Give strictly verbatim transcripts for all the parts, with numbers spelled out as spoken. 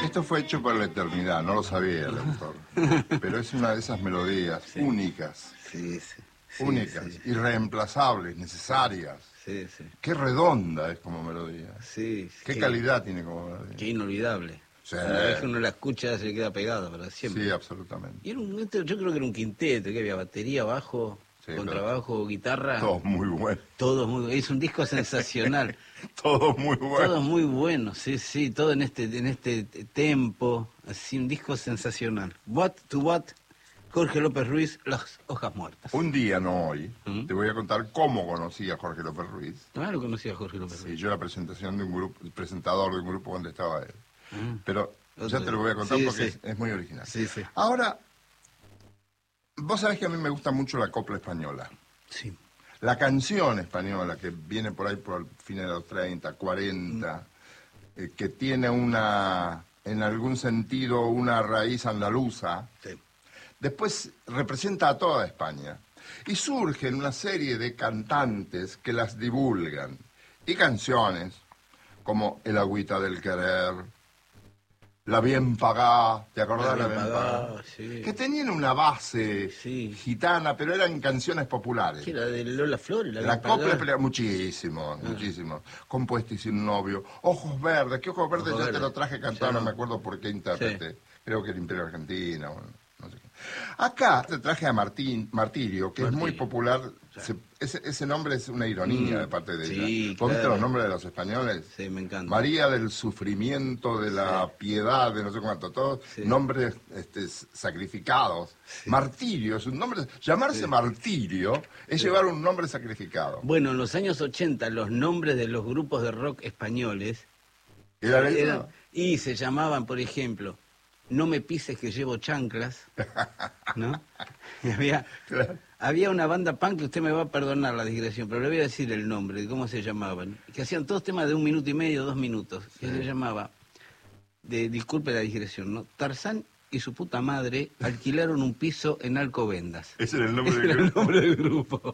Esto fue hecho para la eternidad, no lo sabía el autor. Pero es una de esas melodías sí. únicas. Sí, sí. sí únicas, sí. irreemplazables, necesarias. Sí, sí. Qué redonda es como melodía. Sí. Qué que, calidad tiene como melodía. Qué inolvidable. Sí. Una vez que uno la escucha se queda pegado para siempre. Sí, absolutamente. Y era un, yo creo que era un quinteto, que había batería, bajo, sí, contrabajo, guitarra. Todos muy buenos. Todos muy buenos. Es un disco sensacional. Todos muy buenos. Todos muy buenos, sí, sí, todo en este, en este tempo, así un disco sensacional. What to What, Jorge López Ruiz, Las Hojas Muertas. Un día, no hoy, ¿Mm? te voy a contar cómo conocí a Jorge López Ruiz. Ah, lo conocí a Jorge López Ruiz. Sí, yo era presentación de un grupo, presentador de un grupo donde estaba él. Mm. Pero ya te lo voy a contar sí, porque sí. Es, es muy original. Sí, sí. Ahora, vos sabés que a mí me gusta mucho la copla española. Sí. La canción española, que viene por ahí por el fines de los treinta, cuarenta, mm. eh, que tiene una, en algún sentido, una raíz andaluza, sí. después representa a toda España. Y surgen una serie de cantantes que las divulgan. Y canciones como El agüita del querer, La bien pagá, ¿te acordás de La bien pagá? Sí. Que tenían una base sí. gitana, pero eran canciones populares. ¿Qué era de Lola Flores? La, la copla pelea muchísimo, ah. muchísimo. Compuesta y sin novio. Ojos verdes, ¿qué ojos verdes? Ojos ya verdes. Te lo traje cantado, no. no me acuerdo por qué intérprete. Sí. Creo que el Imperio Argentina, bueno, no sé qué. Acá te traje a Martín, Martirio, que Martirio. es muy popular. Se, ese, ese nombre es una ironía mm, de parte de sí, ella. ¿Vos claro. viste los nombres de los españoles? Sí, me encanta. María del sufrimiento, de la sí. piedad, de no sé cuánto, todos sí. nombres este, sacrificados. Sí. Martirio es un nombre. Llamarse sí. Martirio es sí. llevar un nombre sacrificado. Bueno, en los años ochenta los nombres de los grupos de rock españoles ¿Era eran, y se llamaban, por ejemplo, No me pises que llevo chanclas, ¿no? Y había, claro. había una banda punk que usted me va a perdonar la digresión, pero le voy a decir el nombre, cómo se llamaban, que hacían todos temas de un minuto y medio, dos minutos, que sí. se llamaba, de, disculpe la digresión, ¿no? Tarzán y su puta madre alquilaron un piso en Alcobendas. Ese era el nombre, Ese del, era grupo. el nombre del grupo.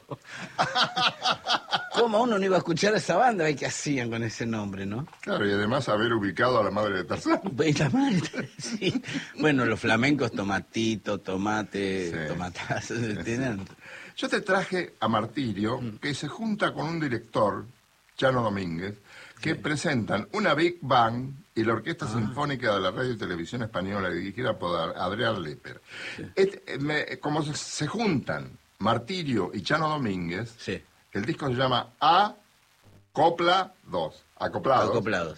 ¿Cómo uno no iba a escuchar a esa banda? ¿Qué hacían con ese nombre, no? Claro, y además haber ubicado a la madre de Tarzán. La madre, sí. Bueno, los flamencos, tomatito, tomate, sí. tomatazo, ¿entienden? Yo te traje a Martirio, que se junta con un director, Chano Domínguez, que sí. presentan una Big Bang y la Orquesta ah. Sinfónica de la Radio y Televisión Española, dirigida por Adrián Lepper. Sí. Et, me, como se, se juntan Martirio y Chano Domínguez, sí. el disco se llama A Copla dos. Acoplados. Acoplados.